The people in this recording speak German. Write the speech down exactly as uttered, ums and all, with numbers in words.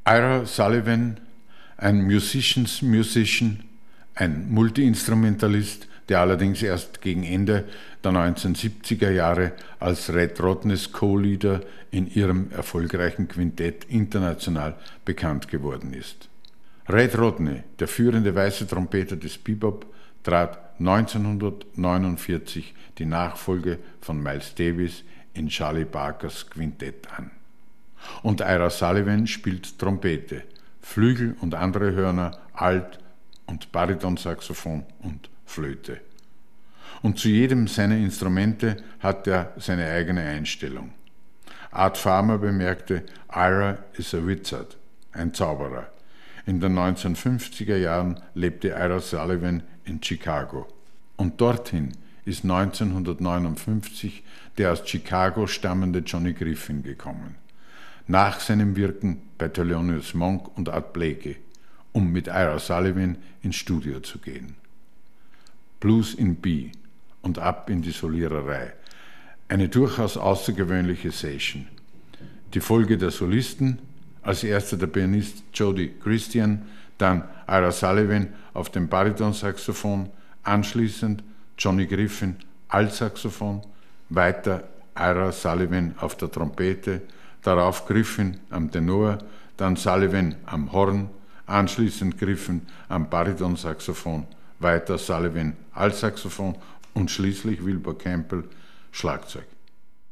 Ira Sullivan, ein Musicians Musician, ein Multiinstrumentalist, der allerdings erst gegen Ende der neunzehnhundertsiebziger Jahre als Red Rodneys Co-Leader in ihrem erfolgreichen Quintett international bekannt geworden ist. Red Rodney, der führende weiße Trompeter des Bebop, trat neunzehnhundertneunundvierzig die Nachfolge von Miles Davis in Charlie Parkers Quintett an. Und Ira Sullivan spielt Trompete, Flügel und andere Hörner, Alt- und Baritonsaxophon und Flöte. Und zu jedem seiner Instrumente hat er seine eigene Einstellung. Art Farmer bemerkte, Ira is a wizard, ein Zauberer. In den neunzehnhundertfünfziger Jahren lebte Ira Sullivan in Chicago. Und dorthin ist neunzehnhundertneunundfünfzig der aus Chicago stammende Johnny Griffin gekommen. Nach seinem Wirken bei Thelonious Monk und Art Blakey, um mit Ira Sullivan ins Studio zu gehen. Blues in B und ab in die Soliererei. Eine durchaus außergewöhnliche Session. Die Folge der Solisten, als erster der Pianist Jody Christian, dann Ira Sullivan auf dem Baritonsaxophon, anschließend Johnny Griffin Altsaxophon, weiter Ira Sullivan auf der Trompete, darauf Griffin am Tenor, dann Sullivan am Horn, anschließend Griffin am Baritonsaxophon, weiter Sullivan Altsaxophon und schließlich Wilbur Campbell Schlagzeug.